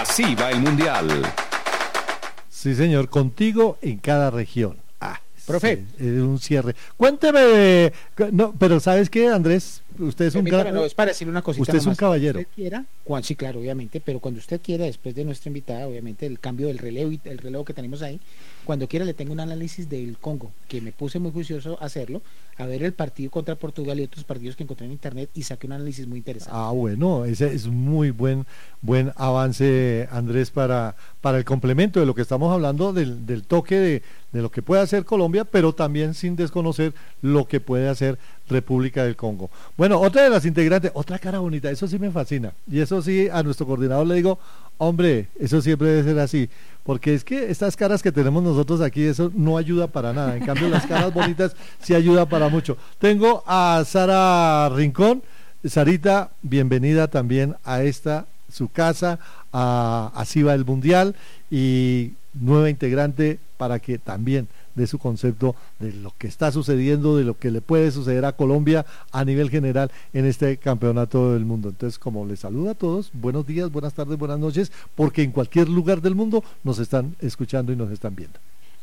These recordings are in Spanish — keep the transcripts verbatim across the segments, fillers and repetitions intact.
Así va el Mundial. Sí, señor, contigo en cada región. Ah, profe. Sí, es un cierre. Cuénteme, no, pero ¿sabes qué, Andrés? Usted es un Permítame, no, es para decirle una cosita. Usted es un nomás. caballero. Cuando usted quiera, cuando, sí, claro, obviamente, pero cuando usted quiera, después de nuestra invitada, obviamente, el cambio del relevo y el relevo que tenemos ahí, cuando quiera le tengo un análisis del Congo, que me puse muy juicioso a hacerlo, a ver el partido contra Portugal y otros partidos que encontré en internet y saqué un análisis muy interesante. Ah, bueno, ese es muy buen buen avance, Andrés, para, para el complemento de lo que estamos hablando, del, del toque de, de lo que puede hacer Colombia, pero también sin desconocer lo que puede hacer República del Congo. Bueno, otra de las integrantes, otra cara bonita, eso sí me fascina, y eso sí, a nuestro coordinador le digo, hombre, eso siempre debe ser así, porque es que estas caras que tenemos nosotros aquí, eso no ayuda para nada, en cambio las caras bonitas sí ayuda para mucho. Tengo a Sara Rincón. Sarita, bienvenida también a esta, su casa, a Así va el Mundial, y nueva integrante para que también dé su concepto de lo que está sucediendo, de lo que le puede suceder a Colombia a nivel general en este campeonato del mundo. Entonces, como les saluda a todos, buenos días, buenas tardes, buenas noches, porque en cualquier lugar del mundo nos están escuchando y nos están viendo.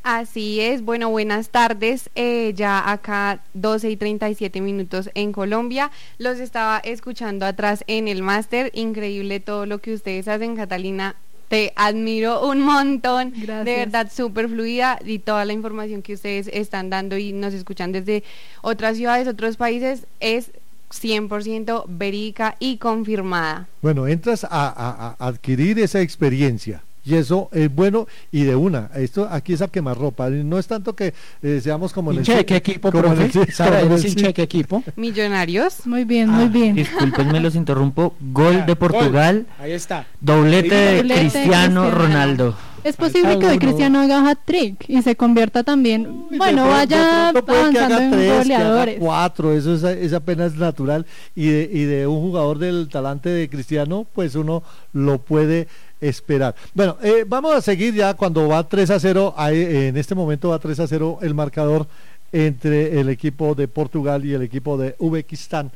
Así es, bueno, buenas tardes, eh, ya acá doce y treinta y siete minutos en Colombia, los estaba escuchando atrás en el máster, increíble todo lo que ustedes hacen, Catalina, te admiro un montón. Gracias. De verdad súper fluida, y toda la información que ustedes están dando y nos escuchan desde otras ciudades, otros países, es cien por ciento verídica y confirmada. Bueno, entras a, a, a adquirir esa experiencia. Y eso es bueno, y de una, esto aquí es a quemarropa, no es tanto que eh, seamos como en el... ¿Hincha de qué equipo, profe? Sara, ¿eres hincha de qué equipo? Millonarios. Muy bien, ah, muy bien. Discúlpenme, los interrumpo, gol ah, de Portugal, gol. Ahí está. doblete de Doblete Cristiano, Cristiano Ronaldo. Es posible que hoy Cristiano haga hat-trick y se convierta también, Uy, bueno, de vaya de puede avanzando que haga en tres, goleadores. Que haga cuatro, eso es, es apenas natural, y de, y de un jugador del talante de Cristiano, pues uno lo puede esperar. Bueno, eh, vamos a seguir ya cuando va tres a cero, hay, en este momento va tres a cero el marcador entre el equipo de Portugal y el equipo de Uzbekistán.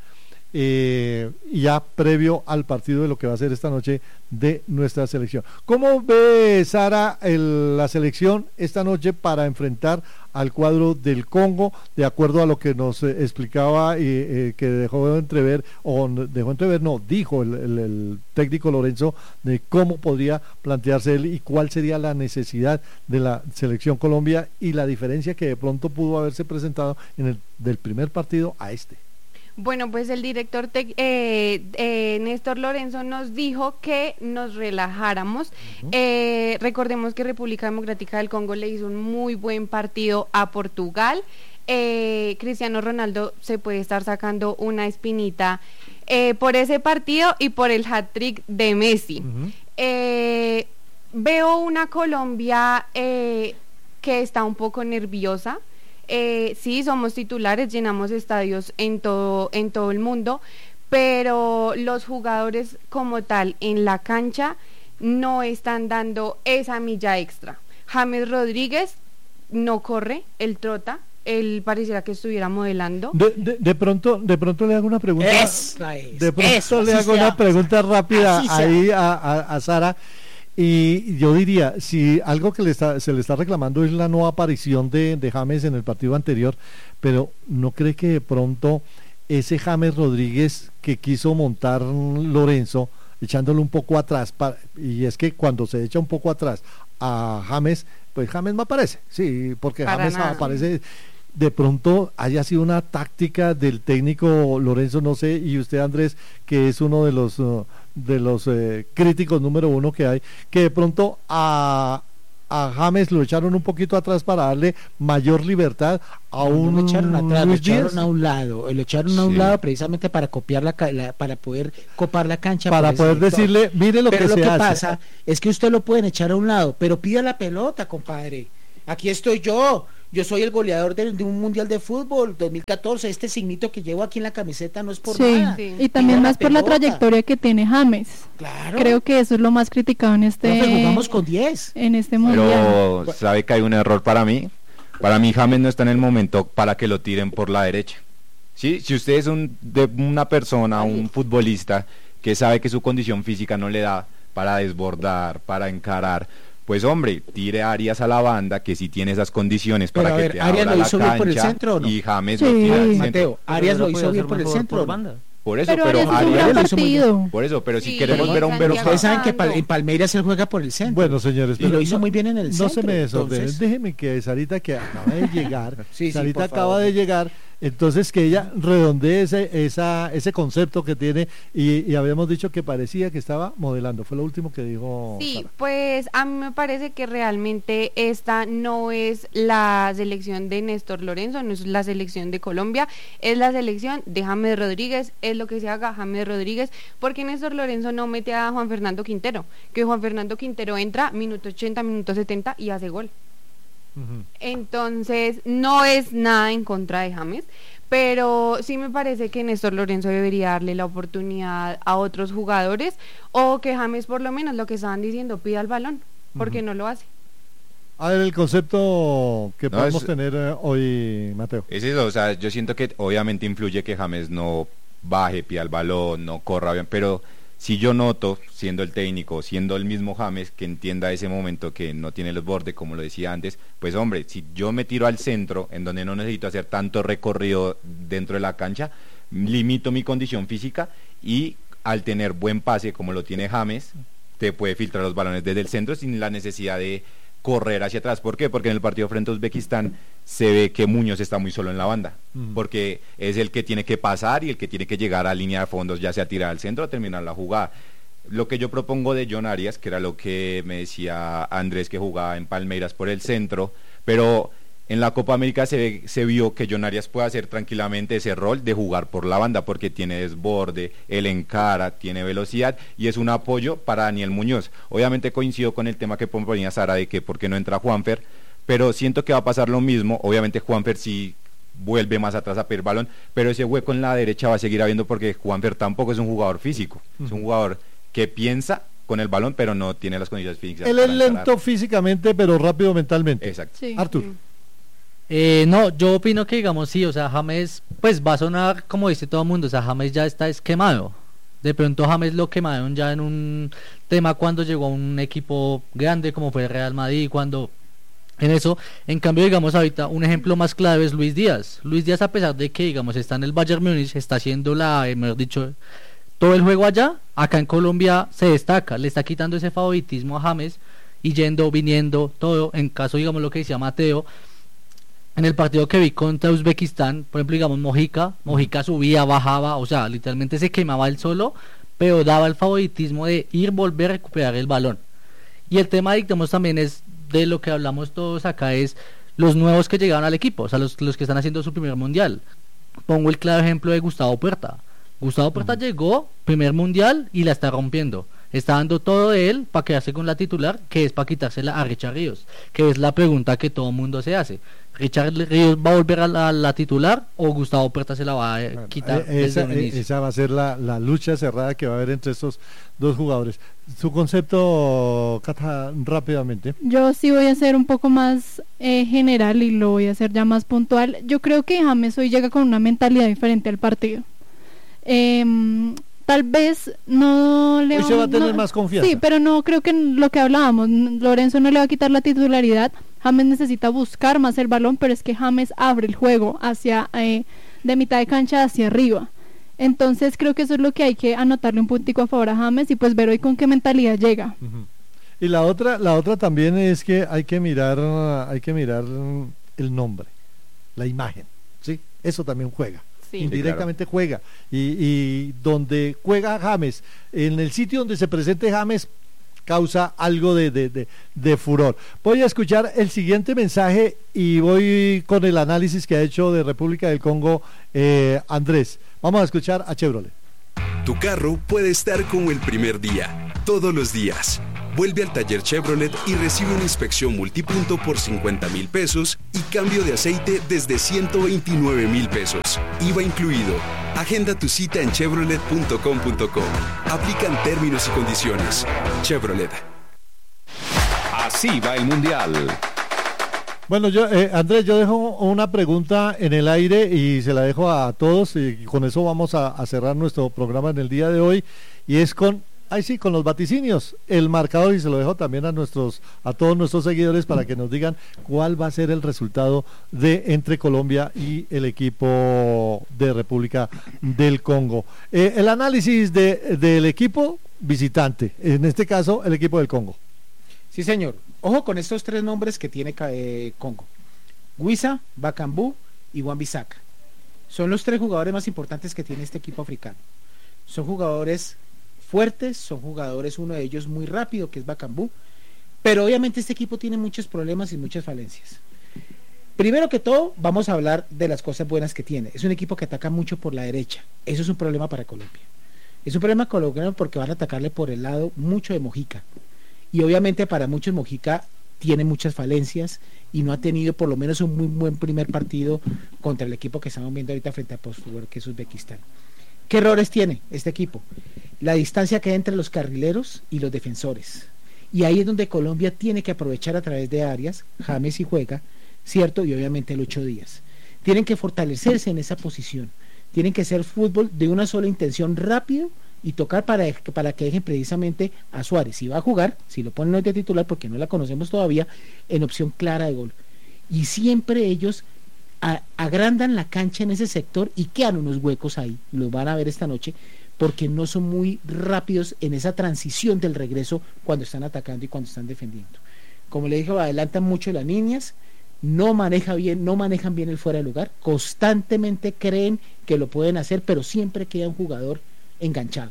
Eh, ya previo al partido de lo que va a ser esta noche de nuestra selección. ¿Cómo ve, Sara, el, la selección esta noche para enfrentar al cuadro del Congo, de acuerdo a lo que nos eh, explicaba y eh, eh, que dejó entrever, o dejó entrever, no, dijo el, el, el técnico Lorenzo, de cómo podría plantearse él y cuál sería la necesidad de la selección Colombia y la diferencia que de pronto pudo haberse presentado en el del primer partido a este? Bueno, pues el director tec, eh, eh, Néstor Lorenzo nos dijo que nos relajáramos. Uh-huh. eh, recordemos que República Democrática del Congo le hizo un muy buen partido a Portugal. eh, Cristiano Ronaldo se puede estar sacando una espinita eh, por ese partido y por el hat-trick de Messi. Uh-huh. eh, veo una Colombia eh, que está un poco nerviosa. Eh, sí, somos titulares, llenamos estadios en todo, en todo el mundo, pero los jugadores como tal en la cancha no están dando esa milla extra. James Rodríguez no corre, él trota, él pareciera que estuviera modelando. De, de, de pronto, de pronto le hago una pregunta. Esa es, de pronto eso, le hago sea, una pregunta rápida ahí a, a, a Sara. Y yo diría, si algo que le está, se le está reclamando es la no aparición de, de James en el partido anterior, pero ¿no cree que de pronto ese James Rodríguez que quiso montar Lorenzo, echándolo un poco atrás, para, y es que cuando se echa un poco atrás a James, pues James no aparece, sí, porque Para James nada. aparece, de pronto haya sido una táctica del técnico Lorenzo, no sé, y usted, Andrés, que es uno de los uh, de los eh, críticos número uno que hay, que de pronto a a James lo echaron un poquito atrás para darle mayor libertad a no, un no lo echaron atrás, lo echaron Díaz. a un lado, lo echaron a un Sí. lado precisamente para copiar la, la para poder copar la cancha, para por poder ese sector. decirle, mire lo pero que lo se que hace. pasa es que usted lo pueden echar a un lado, pero pida la pelota, compadre. Aquí estoy yo, yo soy el goleador de, de un mundial de fútbol dos mil catorce, este signito que llevo aquí en la camiseta no es por Sí, nada. sí. y también Pida más por la pelota. trayectoria que tiene James. Claro. Creo que eso es lo más criticado en este Profe, jugamos con diez. en este mundial. Pero sabe que hay un error para mí. Para mí James no está en el momento para que lo tiren por la derecha. ¿Sí? Si usted es un, de una persona, un futbolista que sabe que su condición física no le da para desbordar, para encarar, pues hombre, tire a Arias a la banda, que sí tiene esas condiciones Pero para a que ver, te ¿Arias abra lo la hizo bien por el cancha, centro o no? y James Sí. lo tira al centro. Mateo, Arias lo hizo bien por el centro. Por ¿no? banda. Por eso, Pero pero, Arias hizo un Arias- gran lo hizo muy bien. partido. por eso, pero si Sí, queremos ver a un Santiago. Vero Ustedes saben que Santo. Pal- en Palmeiras él juega por el centro. Bueno, señores, y lo pero hizo no- muy bien en el No centro. se me desordenen. entonces- Déjeme que Sarita, que acaba de llegar, Sí, sí, Sarita por acaba favor. de llegar, entonces que ella redondee ese, esa, ese concepto que tiene y, y habíamos dicho que parecía que estaba modelando. Fue lo último que dijo Sí, Sara. pues a mí me parece que realmente esta no es la selección de Néstor Lorenzo, no es la selección de Colombia, es la selección de James Rodríguez, es lo que se haga James Rodríguez, porque Néstor Lorenzo no mete a Juan Fernando Quintero, que Juan Fernando Quintero entra minuto ochenta, minuto setenta y hace gol. Ujú. Entonces, no es nada en contra de James, pero sí me parece que Néstor Lorenzo debería darle la oportunidad a otros jugadores, o que James, por lo menos lo que estaban diciendo, pida el balón, porque Ujú. no lo hace. A ver, el concepto que No, podemos es- tener eh, hoy, Mateo. Es eso, o sea, yo siento que obviamente influye que James no baje, pie al balón, no corra bien, pero si yo noto, siendo el técnico, siendo el mismo James, que entienda ese momento que no tiene los bordes, como lo decía antes, pues hombre, si yo me tiro al centro, en donde no necesito hacer tanto recorrido dentro de la cancha, limito mi condición física y al tener buen pase, como lo tiene James, te puede filtrar los balones desde el centro sin la necesidad de correr hacia atrás. ¿Por qué? Porque en el partido frente a Uzbekistán se ve que Muñoz está muy solo en la banda, Mm. porque es el que tiene que pasar y el que tiene que llegar a línea de fondos, ya sea tirar al centro o terminar la jugada. Lo que yo propongo de John Arias, que era lo que me decía Andrés, que jugaba en Palmeiras por el centro, pero en la Copa América se, ve- se vio que John Arias puede hacer tranquilamente ese rol de jugar por la banda, porque tiene desborde, él encara, tiene velocidad y es un apoyo para Daniel Muñoz. Obviamente coincido con el tema que proponía Sara de que por qué no entra Juanfer, pero siento que va a pasar lo mismo. Obviamente Juanfer sí vuelve más atrás a pedir balón, pero ese hueco en la derecha va a seguir habiendo, porque Juanfer tampoco es un jugador físico, es un jugador que piensa con el balón, pero no tiene las condiciones físicas. Él es para encarar. lento físicamente, pero rápido mentalmente. Exacto. Sí. Artur. Mm. Eh, no, yo opino que digamos sí, o sea, James pues va a sonar como dice todo el mundo, o sea, James ya está esquemado. De pronto James lo quemaron ya en un tema cuando llegó a un equipo grande como fue el Real Madrid, cuando en eso, en cambio digamos ahorita un ejemplo más clave es Luis Díaz. Luis Díaz, a pesar de que digamos está en el Bayern Múnich, está haciendo la, eh, mejor dicho, todo el juego allá, acá en Colombia se destaca, le está quitando ese favoritismo a James y yendo, viniendo, todo, en caso digamos lo que decía Mateo, en el partido que vi contra Uzbekistán, por ejemplo, digamos Mojica, Mojica subía, bajaba, o sea, literalmente se quemaba él solo, pero daba el favoritismo de ir, volver a recuperar el balón. Y el tema, digamos, también es de lo que hablamos todos acá, es los nuevos que llegaron al equipo, o sea, los, los que están haciendo su primer mundial. Pongo el claro ejemplo de Gustavo Puerta. Gustavo Puerta llegó, primer mundial, y la está rompiendo. Está dando todo de él para quedarse con la titular, que es para quitársela a Richard Ríos, que es la pregunta que todo el mundo se hace. ¿Richard Ríos va a volver a la, la titular o Gustavo Puerta se la va a eh, Bueno, quitar eh, desde esa, un eh, inicio? esa va a ser la, la lucha cerrada que va a haber entre estos dos jugadores. Su concepto, Cata, rápidamente. Yo sí voy a ser un poco más eh, general y lo voy a hacer ya más puntual. Yo creo que James hoy llega con una mentalidad diferente al partido. Em, tal vez no le Hoy se va a tener no- más confianza. Sí, pero no creo que en lo que hablábamos, n- Lorenzo no le va a quitar la titularidad. James necesita buscar más el balón, pero es que James abre el juego hacia eh, de mitad de cancha hacia arriba. Entonces creo que eso es lo que hay que anotarle un puntico a favor a James y pues ver hoy con qué mentalidad llega. Ujú. Y la otra, la otra también es que hay que mirar, hay que mirar el nombre, la imagen, ¿sí? Eso también juega. Sí. Indirectamente juega. Y, y donde juega James, en el sitio donde se presente James, causa algo de, de, de, de furor. Voy a escuchar el siguiente mensaje y voy con el análisis que ha hecho de República del Congo eh, Andrés. Vamos a escuchar a Chevrolet. Tu carro puede estar como el primer día, todos los días. Vuelve al taller Chevrolet y recibe una inspección multipunto por cincuenta mil pesos y cambio de aceite desde ciento veintinueve mil pesos. I V A incluido. Agenda tu cita en chevrolet punto com punto co. Aplican términos y condiciones. Chevrolet. Así va el Mundial. Bueno, yo, eh, Andrés, yo dejo una pregunta en el aire y se la dejo a todos y con eso vamos a, a cerrar nuestro programa en el día de hoy y es con ahí sí, con los vaticinios, el marcador, y se lo dejo también a nuestros, a todos nuestros seguidores para que nos digan cuál va a ser el resultado de entre Colombia y el equipo de República del Congo. Eh, el análisis de, del equipo visitante, en este caso el equipo del Congo. Sí, señor. Ojo con estos tres nombres que tiene eh, Congo: Guisa, Bakambu y Wan-Bissaka. Son los tres jugadores más importantes que tiene este equipo africano. Son jugadores fuertes, son jugadores, uno de ellos muy rápido, que es Bakambu, pero obviamente este equipo tiene muchos problemas y muchas falencias. Primero que todo, vamos a hablar de las cosas buenas que tiene. Es un equipo que ataca mucho por la derecha. Eso es un problema para Colombia. Es un problema colombiano porque van a atacarle por el lado mucho de Mojica. Y obviamente para muchos Mojica tiene muchas falencias y no ha tenido por lo menos un muy buen primer partido contra el equipo que estamos viendo ahorita frente a Postwar, que es Uzbekistán. ¿Qué errores tiene este equipo? La distancia que hay entre los carrileros y los defensores. Y ahí es donde Colombia tiene que aprovechar a través de áreas, James y juega, ¿cierto? Y obviamente el ocho días. Tienen que fortalecerse en esa posición. Tienen que ser fútbol de una sola intención, rápido, y tocar para, para que dejen precisamente a Suárez, si va a jugar, si lo ponen hoy de titular porque no la conocemos todavía, en opción clara de gol. Y siempre ellos a, agrandan la cancha en ese sector y quedan unos huecos ahí, los van a ver esta noche, porque no son muy rápidos en esa transición del regreso cuando están atacando y cuando están defendiendo. Como le dije, adelantan mucho las líneas, no maneja bien, no manejan bien el fuera de lugar, constantemente creen que lo pueden hacer, pero siempre queda un jugador enganchado.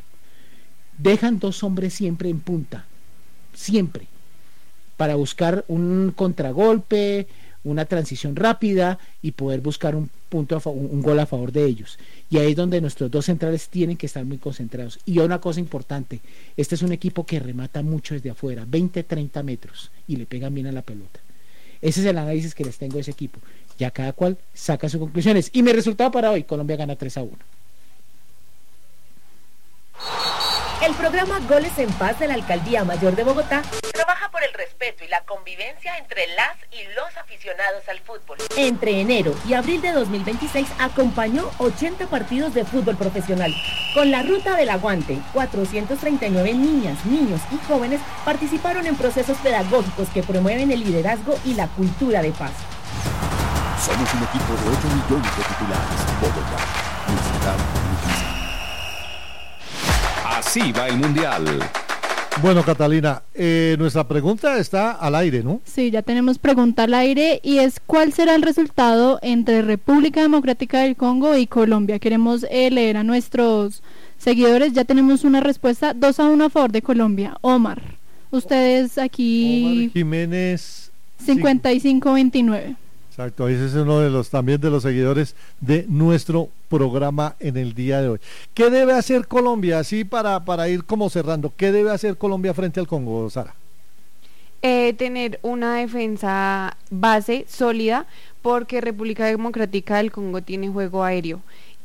Dejan dos hombres siempre en punta, siempre, para buscar un contragolpe, una transición rápida y poder buscar un punto a un, un gol a favor de ellos. Y ahí es donde nuestros dos centrales tienen que estar muy concentrados. Y una cosa importante, este es un equipo que remata mucho desde afuera, veinte, treinta metros, y le pegan bien a la pelota. Ese es el análisis que les tengo de ese equipo. Ya cada cual saca sus conclusiones. Y mi resultado para hoy: Colombia gana tres a uno. El programa Goles en Paz de la Alcaldía Mayor de Bogotá trabaja por el respeto y la convivencia entre las y los aficionados al fútbol. Entre enero y abril de dos mil veintiséis acompañó ochenta partidos de fútbol profesional. Con la Ruta del Aguante, cuatrocientos treinta y nueve niñas, niños y jóvenes participaron en procesos pedagógicos que promueven el liderazgo y la cultura de paz. Somos un equipo de ocho millones de titulares. Bogotá, mi ciudad, mi casa. Así va el Mundial. Bueno, Catalina, eh, nuestra pregunta está al aire, ¿no? Sí, ya tenemos pregunta al aire y es: ¿cuál será el resultado entre República Democrática del Congo y Colombia? Queremos eh, leer a nuestros seguidores. Ya tenemos una respuesta: dos a uno a favor de Colombia. Omar, ustedes aquí... Omar Jiménez... cincuenta y cinco veintinueve. Exacto, ese es uno de los también de los seguidores de nuestro programa en el día de hoy. ¿Qué debe hacer Colombia, así para, para ir como cerrando? ¿Qué debe hacer Colombia frente al Congo, Sara? Eh, tener una defensa base sólida, porque República Democrática del Congo tiene juego aéreo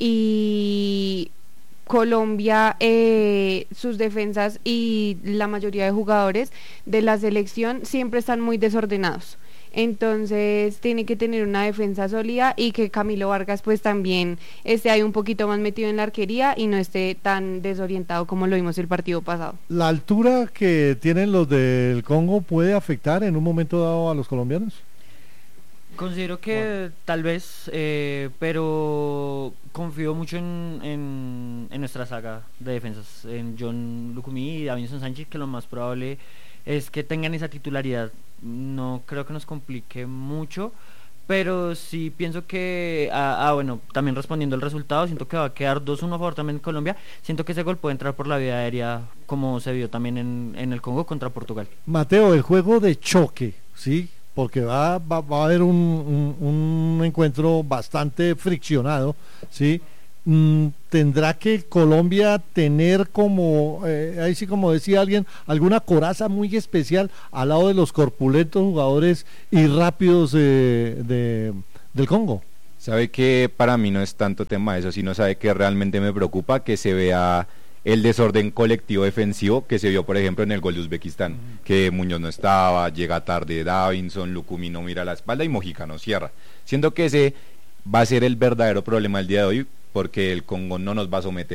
y Colombia, eh, sus defensas y la mayoría de jugadores de la selección siempre están muy desordenados. Entonces tiene que tener una defensa sólida y que Camilo Vargas pues también esté ahí un poquito más metido en la arquería y no esté tan desorientado como lo vimos el partido pasado. ¿La altura que tienen los del Congo puede afectar en un momento dado a los colombianos? Considero que bueno. tal vez, eh, pero confío mucho en, en, en nuestra saga de defensas, en John Lucumí y Davinson Sánchez, que lo más probable es que tengan esa titularidad. No creo que nos complique mucho, pero sí pienso que, ah, ah bueno, también respondiendo al resultado, siento que va a quedar dos uno a favor también de Colombia. Siento que ese gol puede entrar por la vía aérea, como se vio también en, en el Congo contra Portugal. Mateo, el juego de choque, ¿sí? Porque va, va, va a haber un, un, un encuentro bastante friccionado, ¿sí? Mm, tendrá que Colombia tener como, eh, ahí sí como decía alguien, alguna coraza muy especial al lado de los corpulentos jugadores y rápidos eh, de, del Congo. Sabe que para mí no es tanto tema eso, sino sabe que realmente me preocupa que se vea el desorden colectivo defensivo que se vio, por ejemplo, en el gol de Uzbekistán, uh-huh. que Muñoz no estaba, llega tarde Davinson, Lucumí no mira la espalda y Mojica no cierra. Siento que ese va a ser el verdadero problema del día de hoy, porque el Congo no nos va a someter,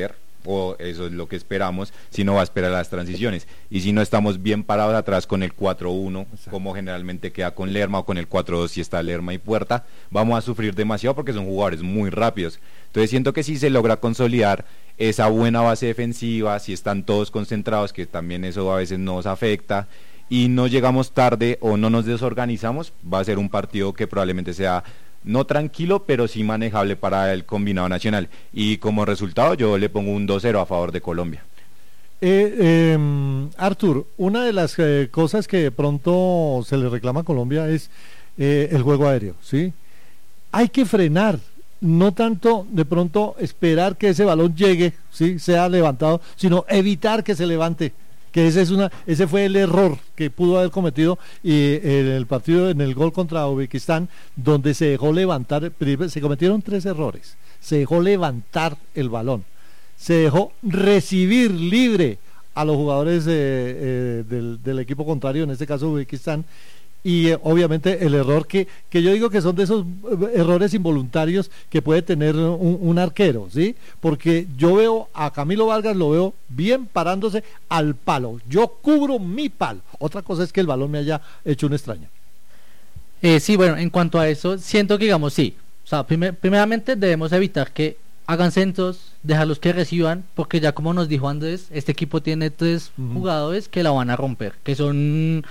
o eso es lo que esperamos, sino va a esperar las transiciones. Y si no estamos bien parados atrás con el cuatro uno, como generalmente queda con Lerma, o con el cuatro dos si está Lerma y Puerta, vamos a sufrir demasiado porque son jugadores muy rápidos. Entonces siento que si se logra consolidar esa buena base defensiva, si están todos concentrados, que también eso a veces nos afecta, y no llegamos tarde o no nos desorganizamos, va a ser un partido que probablemente sea no tranquilo, pero sí manejable para el combinado nacional. Y como resultado yo le pongo un dos cero a favor de Colombia. Eh, eh, Artur, una de las eh, cosas que de pronto se le reclama a Colombia es eh, el juego aéreo, ¿sí? Hay que frenar, no tanto de pronto esperar que ese balón llegue, ¿sí? Sea levantado, sino evitar que se levante. Que ese es una, ese fue el error que pudo haber cometido y en el partido, en el gol contra Uzbekistán, donde se dejó levantar, se cometieron tres errores. Se dejó levantar el balón, se dejó recibir libre a los jugadores eh, eh, del, del equipo contrario, en este caso Uzbekistán, y eh, obviamente el error que, que yo digo que son de esos errores involuntarios que puede tener un, un arquero, ¿sí? Porque yo veo a Camilo Vargas, lo veo bien parándose al palo, yo cubro mi palo, otra cosa es que el balón me haya hecho un extraño. Eh, sí, bueno, en cuanto a eso, siento que digamos sí, o sea, primer, primeramente debemos evitar que hagan centros, dejarlos que reciban, porque ya como nos dijo Andrés, este equipo tiene tres uh-huh. jugadores que la van a romper, que son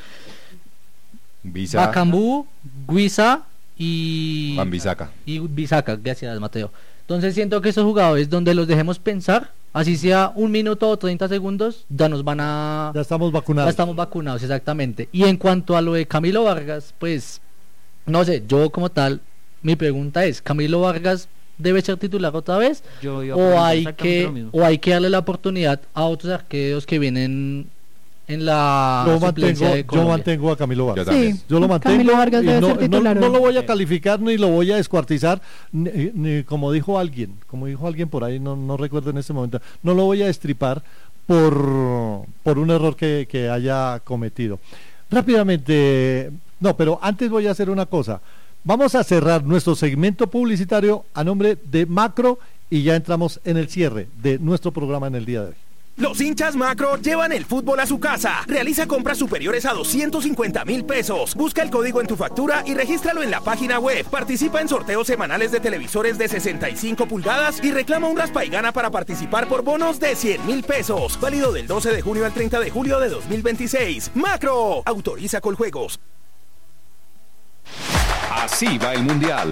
Visa, Bacambú, Guisa y Juan Bisaca. Y Bisaca, gracias Mateo. Entonces siento que esos jugadores donde los dejemos pensar, así sea un minuto o treinta segundos, ya nos van a... Ya estamos vacunados. Ya estamos vacunados, exactamente. Y en cuanto a lo de Camilo Vargas, pues, no sé, yo como tal, mi pregunta es, ¿Camilo Vargas debe ser titular otra vez? Yo o hay que o hay que darle la oportunidad a otros arqueros que vienen en la yo mantengo, yo mantengo a Camilo Vargas. Yo, sí, yo lo mantengo. Camilo Vargas debe no, ser titular. No, no lo voy a calificar ni lo voy a descuartizar, ni, ni como dijo alguien, como dijo alguien por ahí, no, no recuerdo en este momento, no lo voy a destripar por, por un error que, que haya cometido. Rápidamente, no, pero antes voy a hacer una cosa. Vamos a cerrar nuestro segmento publicitario a nombre de Macro y ya entramos en el cierre de nuestro programa en el día de hoy. Los hinchas Macro llevan el fútbol a su casa. Realiza compras superiores a doscientos cincuenta mil pesos. Busca el código en tu factura y regístralo en la página web. Participa en sorteos semanales de televisores de sesenta y cinco pulgadas y reclama un raspa y gana para participar por bonos de cien mil pesos. Válido del doce de junio al treinta de julio de dos mil veintiséis. Macro. Autoriza Coljuegos. Así va el Mundial.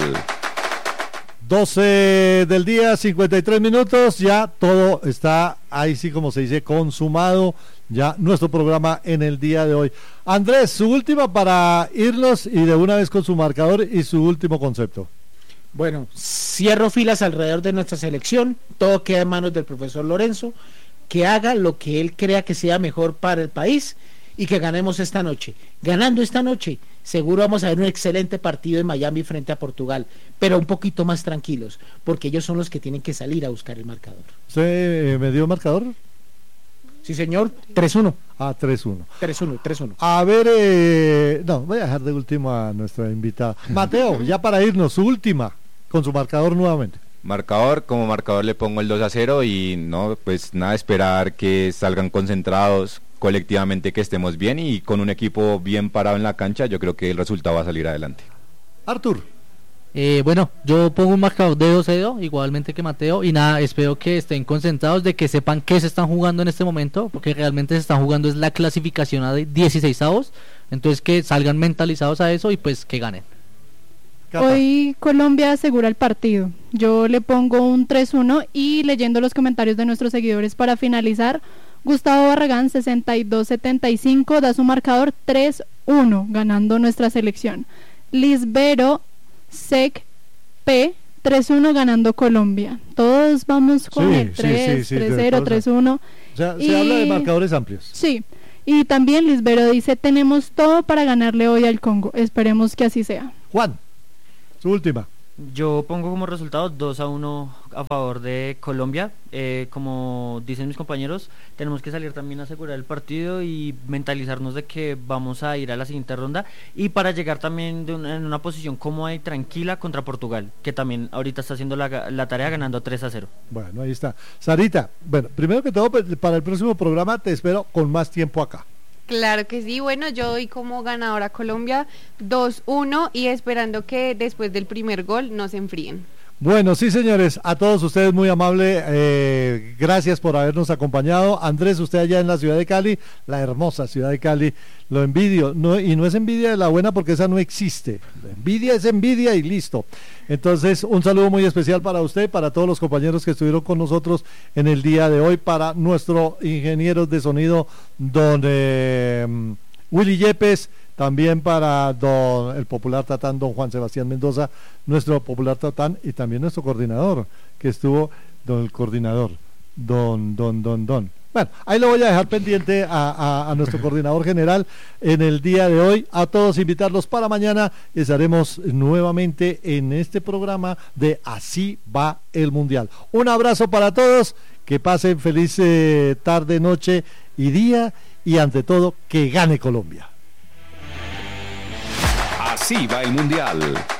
doce del día, cincuenta y tres minutos, ya todo está ahí sí como se dice consumado, ya nuestro programa en el día de hoy. Andrés, su última para irnos y de una vez con su marcador y su último concepto. Bueno, cierro filas alrededor de nuestra selección, todo queda en manos del profesor Lorenzo, que haga lo que él crea que sea mejor para el país y que ganemos esta noche. Ganando esta noche, seguro vamos a ver un excelente partido en Miami frente a Portugal, pero un poquito más tranquilos, porque ellos son los que tienen que salir a buscar el marcador. ¿Usted me dio marcador? Sí, señor, tres uno. Ah, tres uno. tres uno, tres uno. A ver, eh, no, voy a dejar de último a nuestra invitada. Mateo, ya para irnos, su última, con su marcador nuevamente. Marcador, como marcador le pongo el dos a cero y no, pues nada, esperar que salgan concentrados, colectivamente que estemos bien y con un equipo bien parado en la cancha, yo creo que el resultado va a salir adelante. Artur. Eh, bueno, yo pongo un marcador de dos cero, igualmente que Mateo, y nada, espero que estén concentrados, de que sepan qué se están jugando en este momento, porque realmente se están jugando es la clasificación a dieciseisavos, entonces que salgan mentalizados a eso y pues que ganen. Cata. Hoy Colombia asegura el partido, yo le pongo un tres uno y leyendo los comentarios de nuestros seguidores para finalizar, Gustavo Barragán sesenta y dos setenta y cinco da su marcador tres uno ganando nuestra selección. Lisbero Sec P tres uno ganando Colombia. Todos vamos con sí, el tres, sí, sí, sí, tres cero, tres uno. O sea, y... se habla de marcadores amplios. Sí, y también Lisbero dice, tenemos todo para ganarle hoy al Congo. Esperemos que así sea. Juan, su última. Yo pongo como resultado dos a uno a favor de Colombia. Eh, como dicen mis compañeros, tenemos que salir también a asegurar el partido y mentalizarnos de que vamos a ir a la siguiente ronda, y para llegar también de una, en una posición cómoda y tranquila contra Portugal, que también ahorita está haciendo la, la tarea ganando tres a cero. Bueno, ahí está. Sarita, bueno, primero que todo, para el próximo programa te espero con más tiempo acá. Claro que sí, bueno, yo doy como ganadora Colombia dos uno y esperando que después del primer gol no se enfríen. Bueno, sí, señores, a todos ustedes muy amable, eh, gracias por habernos acompañado. Andrés, usted allá en la ciudad de Cali, la hermosa ciudad de Cali, lo envidio, no, y no es envidia de la buena porque esa no existe, la envidia es envidia y listo. Entonces, un saludo muy especial para usted, para todos los compañeros que estuvieron con nosotros en el día de hoy, para nuestro ingeniero de sonido, don eh, Willy Yepes, también para don, el popular tatán don Juan Sebastián Mendoza, nuestro popular tatán, y también nuestro coordinador, que estuvo, don el coordinador, don, don, don, don. Bueno, ahí lo voy a dejar pendiente a, a, a nuestro coordinador general en el día de hoy. A todos invitarlos para mañana, estaremos nuevamente en este programa de Así va el Mundial. Un abrazo para todos, que pasen feliz eh, tarde, noche y día, y ante todo, que gane Colombia. Así va el Mundial.